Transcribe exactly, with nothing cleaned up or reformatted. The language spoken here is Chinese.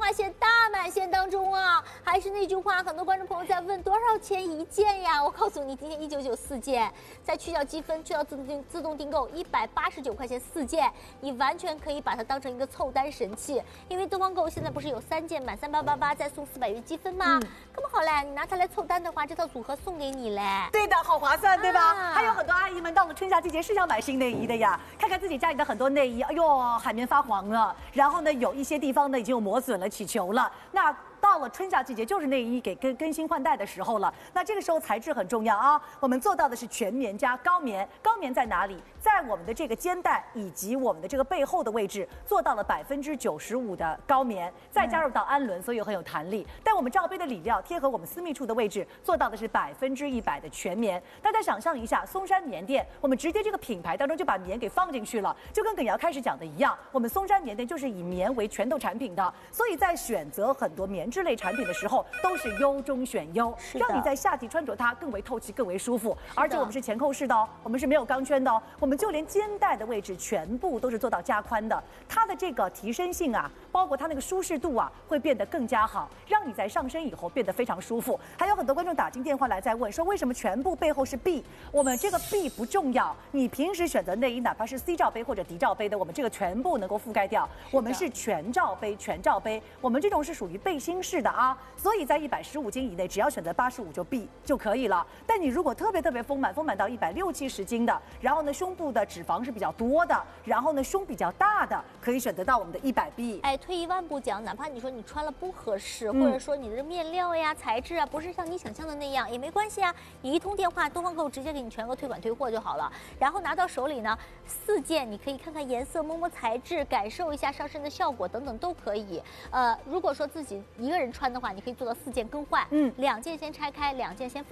话线大满线当中啊！还是那句话，很多观众朋友在问多少钱一件呀？我告诉你，今天一九九四件，再去掉积分，去掉自动自动订购，一百八十九块钱四件，你完全可以把它当成一个凑单神器。因为东方购现在不是有三件满三八八八再送四百元积分吗？嗯、那么好嘞，你拿它来凑单的话，这套组合送给你嘞。 对的，好划算，对吧？啊、还有很多阿姨们到了春夏季节是想买新内衣的呀，看看自己家里的很多内衣，哎呦，海绵发黄了，然后呢，有一些地方呢已经有磨损了、起球了，那。到了春夏季节，就是内衣给更更新换代的时候了。那这个时候材质很重要啊。我们做到的是全棉加高棉，高棉在哪里？在我们的这个肩带以及我们的这个背后的位置，做到了百分之九十五的高棉，再加入到氨纶，所以很有弹力。但我们罩杯的里料贴合我们私密处的位置，做到的是百分之一百的全棉。大家想象一下，松山棉店，我们直接这个品牌当中就把棉给放进去了，就跟耿瑶开始讲的一样，我们松山棉店就是以棉为拳头产品的，所以在选择很多棉。制类产品的时候都是优中选优，让你在夏季穿着它更为透气、更为舒服。而且我们是前扣式的哦，我们是没有钢圈的哦，我们就连肩带的位置全部都是做到加宽的。它的这个提升性啊，包括它那个舒适度啊，会变得更加好，让你在上身以后变得非常舒服。还有很多观众打进电话来在问说，为什么全部背后是 B？ 我们这个 B 不重要，你平时选择内衣，哪怕是 C 罩杯或者 D 罩杯的，我们这个全部能够覆盖掉。我们是全罩杯，全罩杯，我们这种是属于背心式的啊，所以在一百十五斤以内，只要选择八十五就 B 就可以了。但你如果特别特别丰满，丰满到一百六七十斤的，然后呢胸部的脂肪是比较多的，然后呢胸比较大的，可以选择到我们的一百 B。 哎，退一万步讲，哪怕你说你穿了不合适，嗯、或者说你的面料呀、材质啊不是像你想象的那样，也没关系啊。你一通电话，东方购直接给你全额退款退货就好了。然后拿到手里呢，四件你可以看看颜色、摸摸材质，感受一下上身的效果等等都可以。呃，如果说自己一个人穿的话，你可以做到四件更换，嗯，两件先拆开，两件先放。